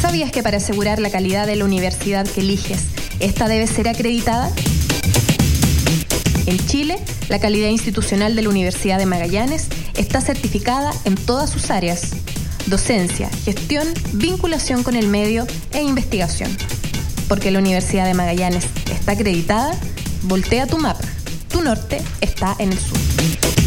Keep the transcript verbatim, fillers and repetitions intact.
¿Sabías que para asegurar la calidad de la universidad que eliges, esta debe ser acreditada? En Chile, la calidad institucional de la Universidad de Magallanes está certificada en todas sus áreas: docencia, gestión, vinculación con el medio e investigación. Porque la Universidad de Magallanes está acreditada, voltea tu mapa. Tu norte está en el sur.